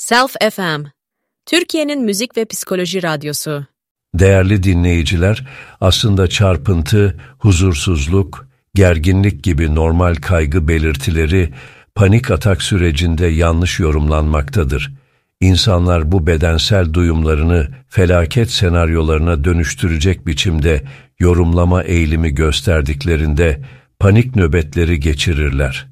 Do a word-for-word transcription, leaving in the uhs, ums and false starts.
Self F M, Türkiye'nin müzik ve psikoloji radyosu. Değerli dinleyiciler, aslında çarpıntı, huzursuzluk, gerginlik gibi normal kaygı belirtileri panik atak sürecinde yanlış yorumlanmaktadır. İnsanlar bu bedensel duyumlarını felaket senaryolarına dönüştürecek biçimde yorumlama eğilimi gösterdiklerinde panik nöbetleri geçirirler.